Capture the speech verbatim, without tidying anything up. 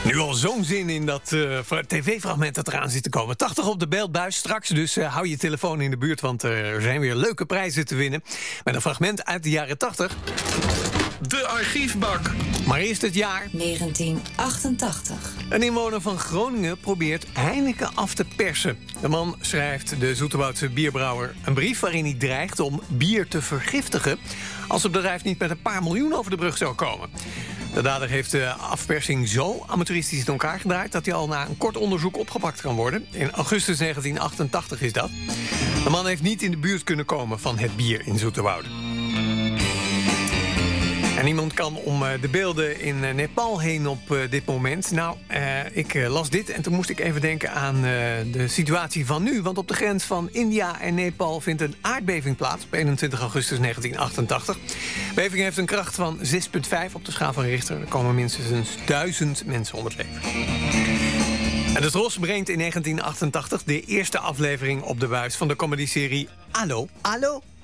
Nu al zo'n zin in dat uh, tv-fragment dat eraan zit te komen. tachtig op de beeldbuis straks, dus uh, hou je telefoon in de buurt... want uh, er zijn weer leuke prijzen te winnen. Met een fragment uit de jaren tachtig. De archiefbak. Maar eerst het jaar negentien achtentachtig. Een inwoner van Groningen probeert Heineken af te persen. De man schrijft de Zoeterwoudse bierbrouwer een brief... waarin hij dreigt om bier te vergiftigen... als het bedrijf niet met een paar miljoen over de brug zou komen. De dader heeft de afpersing zo amateuristisch in elkaar gedraaid... dat hij al na een kort onderzoek opgepakt kan worden. In augustus negentien achtentachtig is dat. De man heeft niet in de buurt kunnen komen van het bier in Zoeterwoude. En niemand kan om de beelden in Nepal heen op dit moment. Nou, uh, ik las dit en toen moest ik even denken aan uh, de situatie van nu. Want op de grens van India en Nepal vindt een aardbeving plaats... op eenentwintig augustus negentien achtentachtig. De beving heeft een kracht van zes komma vijf op de schaal van Richter. Er komen minstens duizend mensen om het leven. En de Tros brengt in negentien achtentachtig de eerste aflevering op de buis... van de comedyserie Allo, Allo...